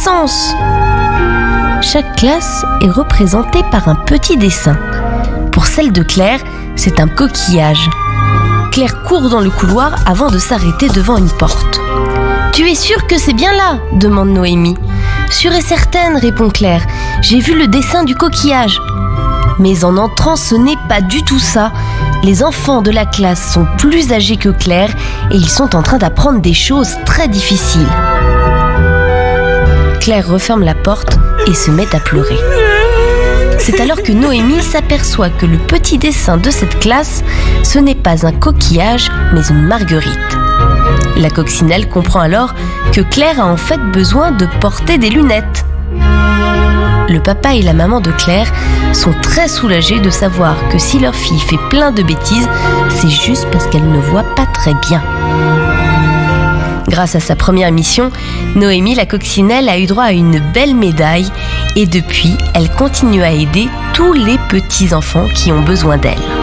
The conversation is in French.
sens. Chaque classe est représentée par un petit dessin. Pour celle de Claire, c'est un coquillage. Claire court dans le couloir avant de s'arrêter devant une porte. « Tu es sûre que c'est bien là ?» demande Noémie. « Sûre et certaine » répond Claire. « J'ai vu le dessin du coquillage. » Mais en entrant, ce n'est pas du tout ça. Les enfants de la classe sont plus âgés que Claire et ils sont en train d'apprendre des choses très difficiles. Claire referme la porte et se met à pleurer. C'est alors que Noémie s'aperçoit que le petit dessin de cette classe, ce n'est pas un coquillage, mais une marguerite. La coccinelle comprend alors que Claire a en fait besoin de porter des lunettes. Le papa et la maman de Claire sont très soulagés de savoir que si leur fille fait plein de bêtises, c'est juste parce qu'elle ne voit pas très bien. Grâce à sa première mission, Noémie la coccinelle a eu droit à une belle médaille et depuis, elle continue à aider tous les petits enfants qui ont besoin d'elle.